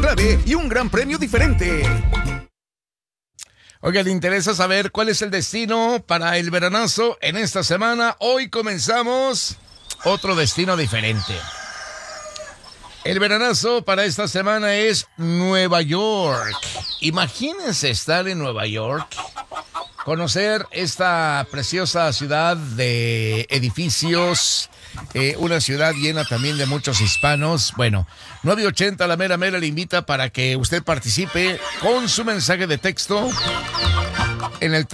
clave y un gran premio diferente. Oiga, ¿le interesa saber cuál es el destino para el veranazo en esta semana? Hoy comenzamos otro destino diferente. El veranazo para esta semana es Nueva York. Imagínense estar en Nueva York, conocer esta preciosa ciudad de edificios, una ciudad llena también de muchos hispanos. Bueno, 980 la mera le invita para que usted participe con su mensaje de texto en el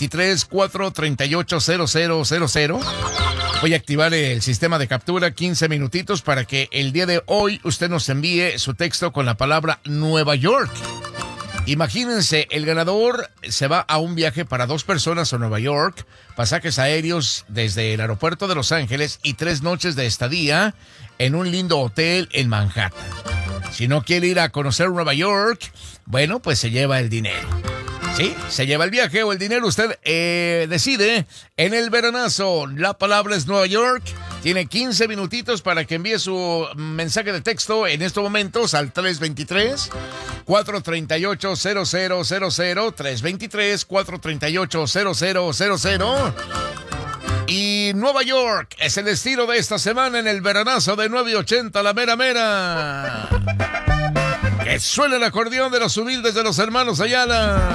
323-438-0000. Voy a activar el sistema de captura 15 minutitos para que el día de hoy usted nos envíe su texto con la palabra Nueva York. Imagínense, el ganador se va a un viaje para 2 personas a Nueva York, pasajes aéreos desde el aeropuerto de Los Ángeles y 3 noches de estadía en un lindo hotel en Manhattan. Si no quiere ir a conocer Nueva York, bueno, pues se lleva el dinero. Sí, se lleva el viaje o el dinero, usted decide. En el veranazo, la palabra es Nueva York. Tiene 15 minutitos para que envíe su mensaje de texto en estos momentos al 323-438-0000, 323-438-0000. Y Nueva York es el destino de esta semana en el veranazo de 980, la mera. Que suene el acordeón de los humildes de los hermanos Ayala.